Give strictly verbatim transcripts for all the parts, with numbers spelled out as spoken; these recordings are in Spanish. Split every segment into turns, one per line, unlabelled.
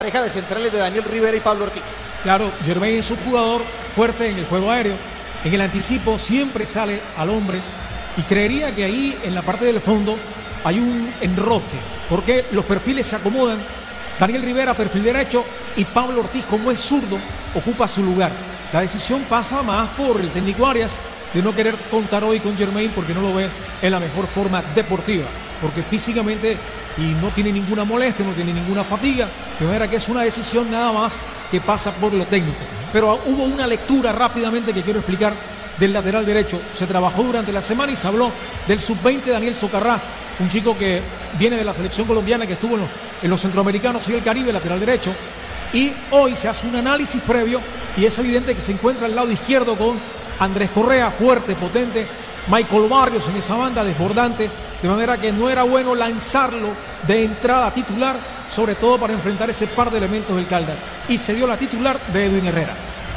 pareja de centrales de Daniel Rivera y Pablo Ortiz.
Claro, Jermaine es un jugador fuerte en el juego aéreo, en el anticipo siempre sale al hombre y creería que ahí en la parte del fondo hay un enrosque, porque los perfiles se acomodan. Daniel Rivera, perfil derecho, y Pablo Ortiz, como es zurdo, ocupa su lugar. La decisión pasa más por el técnico Arias de no querer contar hoy con Jermaine porque no lo ve en la mejor forma deportiva, porque físicamente y no tiene ninguna molestia, no tiene ninguna fatiga, de manera que es una decisión nada más que pasa por lo técnico. Pero hubo una lectura rápidamente que quiero explicar del lateral derecho. Se trabajó durante la semana y se habló del sub veinte Daniel Socarrás, un chico que viene de la selección colombiana, que estuvo en los, en los centroamericanos y el Caribe, lateral derecho, y hoy se hace un análisis previo y es evidente que se encuentra al lado izquierdo con Andrés Correa, fuerte, potente, Michael Barrios en esa banda, desbordante, de manera que no era bueno lanzarlo de entrada titular, sobre todo para enfrentar ese par de elementos del Caldas, y se dio la titular de Edwin Herrera.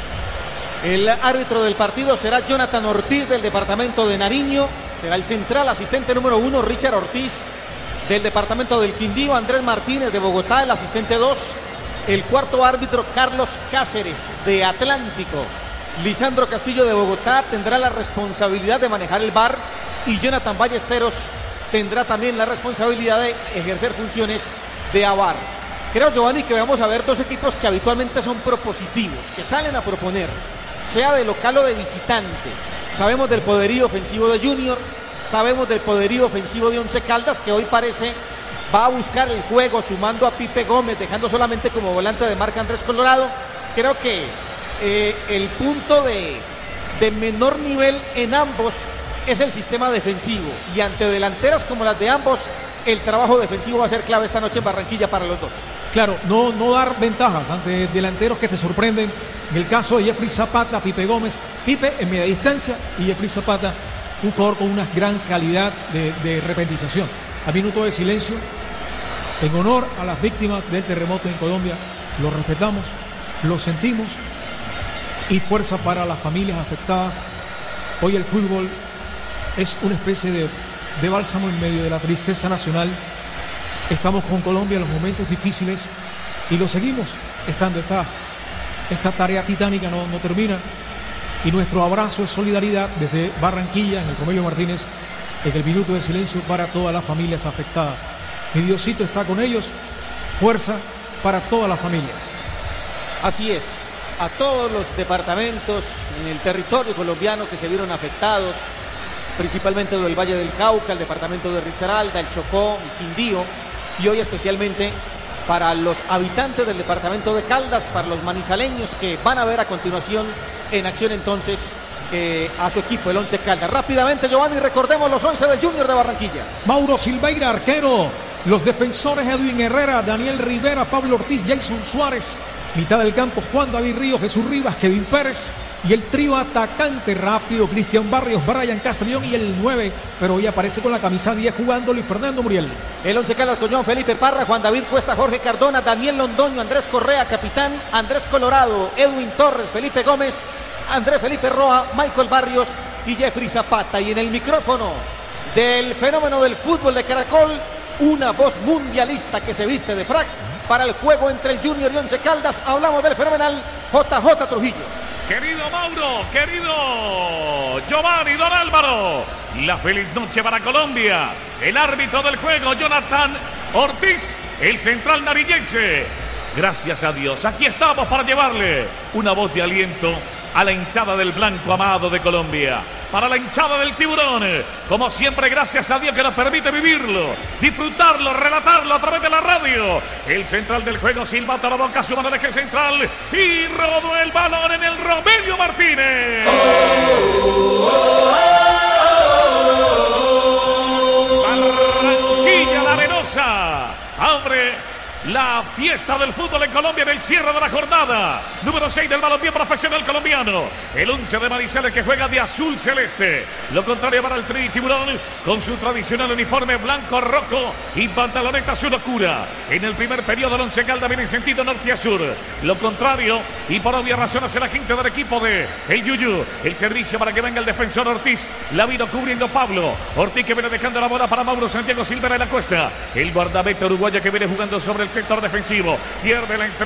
El árbitro del partido será Jonathan Ortiz del departamento de Nariño, será el central, asistente número uno Richard Ortiz del departamento del Quindío, Andrés Martínez de Bogotá, el asistente dos, el cuarto árbitro Carlos Cáceres de Atlántico, Lisandro Castillo de Bogotá tendrá la responsabilidad de manejar el V A R y Jonathan Ballesteros tendrá también la responsabilidad de ejercer funciones de A V A R. Creo, Giovanni, que vamos a ver dos equipos que habitualmente son propositivos, que salen a proponer, sea de local o de visitante. Sabemos del poderío ofensivo de Junior, sabemos del poderío ofensivo de Once Caldas, que hoy parece va a buscar el juego sumando a Pipe Gómez, dejando solamente como volante de marca Andrés Colorado. Creo que eh, el punto de, de menor nivel en ambos es el sistema defensivo, y ante delanteras como las de ambos, el trabajo defensivo va a ser clave esta noche en Barranquilla para los dos.
Claro, no, no dar ventajas ante delanteros que te sorprenden. En el caso de Jeffrey Zapata, Pipe Gómez, Pipe en media distancia y Jeffrey Zapata, un jugador con una gran calidad de, de repentización. A minuto de silencio en honor a las víctimas del terremoto en Colombia. Lo respetamos, lo sentimos, y fuerza para las familias afectadas. Hoy el fútbol es una especie de, de bálsamo en medio de la tristeza nacional. Estamos con Colombia en los momentos difíciles y lo seguimos estando. Esta, esta tarea titánica no, no termina, y nuestro abrazo es solidaridad desde Barranquilla, en el Romelio Martínez, en el minuto de silencio para todas las familias afectadas. Mi Diosito está con ellos, fuerza para todas las familias.
Así es, a todos los departamentos en el territorio colombiano que se vieron afectados, principalmente del Valle del Cauca, el departamento de Risaralda, el Chocó, el Quindío, y hoy especialmente para los habitantes del departamento de Caldas, para los manizaleños que van a ver a continuación en acción entonces eh, a su equipo, el Once Caldas. Rápidamente, Giovanni, recordemos los once del Junior de Barranquilla.
Mauro Silveira, arquero. Los defensores: Edwin Herrera, Daniel Rivera, Pablo Ortiz, Jason Suárez. Mitad del campo: Juan David Ríos, Jesús Rivas, Kevin Pérez. Y el trío atacante rápido: Cristian Barrios, Brian Castrillón, y el nueve, pero hoy aparece con la camisa diez jugando Luis Fernando Muriel.
El Once Caldas con John Felipe Parra, Juan David Cuesta, Jorge Cardona, Daniel Londoño, Andrés Correa, capitán, Andrés Colorado, Edwin Torres, Felipe Gómez, Andrés Felipe Roa, Michael Barrios y Jeffrey Zapata. Y en el micrófono del fenómeno del fútbol de Caracol, una voz mundialista que se viste de frac para el juego entre el Junior y Once Caldas. Hablamos del fenomenal J J Trujillo.
Querido Mauro, querido Giovanni, don Álvaro, la feliz noche para Colombia. El árbitro del juego, Jonathan Ortiz, el central nariñense. Gracias a Dios, aquí estamos para llevarle una voz de aliento a la hinchada del blanco amado de Colombia, para la hinchada del tiburón. Como siempre, gracias a Dios que nos permite vivirlo, disfrutarlo, relatarlo a través de la radio. El central del juego, silbato a la boca, su mano de eje central, y rodó el balón en el Romelio Martínez. Barranquilla La Arenosa abre la fiesta del fútbol en Colombia en el cierre de la jornada número seis del balompié profesional colombiano. El once de Manizales que juega de azul celeste. Lo contrario para el Tri Tiburón con su tradicional uniforme blanco rojo y pantaloneta azul oscura. En el primer periodo el Once Caldas viene en sentido norte a sur. Lo contrario, y por obvias razones, el agente del equipo de el Yuyu. El servicio para que venga el defensor Ortiz. La vino cubriendo Pablo Ortiz, que viene dejando la bola para Mauro Santiago Silvera en la cuesta. El guardameta uruguaya que viene jugando sobre el sector defensivo. Pierde la entrega.